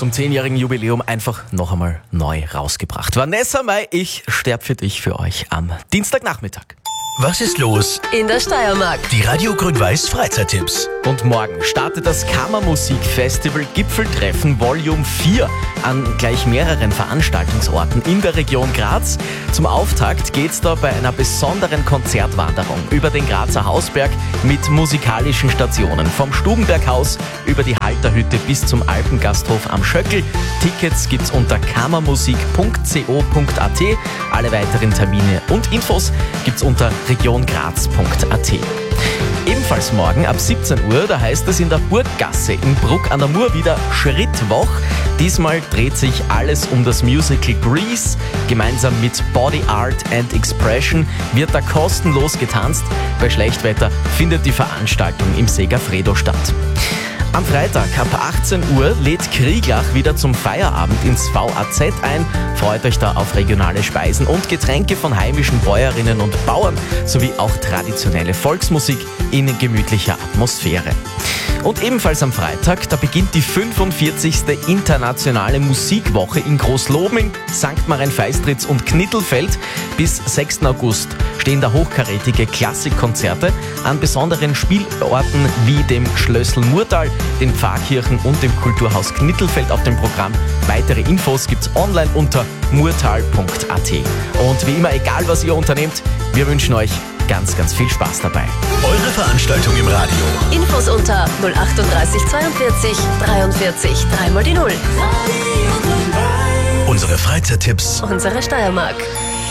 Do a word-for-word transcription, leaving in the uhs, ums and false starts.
zum zehnjährigen Jubiläum einfach noch einmal neu rausgebracht. Vanessa Mai, ich sterb für dich für euch am Dienstagnachmittag. Was ist los? In der Steiermark. Die Radio Grün-Weiß Freizeittipps. Und morgen startet das Kammermusikfestival Gipfeltreffen Volume vier an gleich mehreren Veranstaltungsorten in der Region Graz. Zum Auftakt geht's da bei einer besonderen Konzertwanderung über den Grazer Hausberg mit musikalischen Stationen. Vom Stubenberghaus über die Halterhütte bis zum Alpengasthof am Schöckl. Tickets gibt's unter kammermusik punkt co punkt at. Alle weiteren Termine und Infos gibt's unter region graz punkt at. Ebenfalls morgen ab siebzehn Uhr, da heißt es in der Burggasse in Bruck an der Mur wieder Schrittwoch. Diesmal dreht sich alles um das Musical Grease. Gemeinsam mit Body Art and Expression wird da kostenlos getanzt. Bei Schlechtwetter findet die Veranstaltung im Segafredo statt. Am Freitag ab achtzehn Uhr lädt Krieglach wieder zum Feierabend ins V A Z ein. Freut euch da auf regionale Speisen und Getränke von heimischen Bäuerinnen und Bauern sowie auch traditionelle Volksmusik in gemütlicher Atmosphäre. Und ebenfalls am Freitag, da beginnt die fünfundvierzigste internationale Musikwoche in Großlobing, Sankt Marienfeistritz und Knittelfeld. Bis sechsten August stehen da hochkarätige Klassikkonzerte an besonderen Spielorten wie dem Schlössl Murtal, den Pfarrkirchen und dem Kulturhaus Knittelfeld auf dem Programm. Weitere Infos gibt's online unter murtal punkt at. Und wie immer, egal was ihr unternehmt, wir wünschen euch ganz, ganz viel Spaß dabei. Eure Veranstaltung im Radio. Infos unter null achtunddreißig zweiundvierzig dreiundvierzig dreimal die Null. Unsere Freizeittipps. Unsere Steiermark.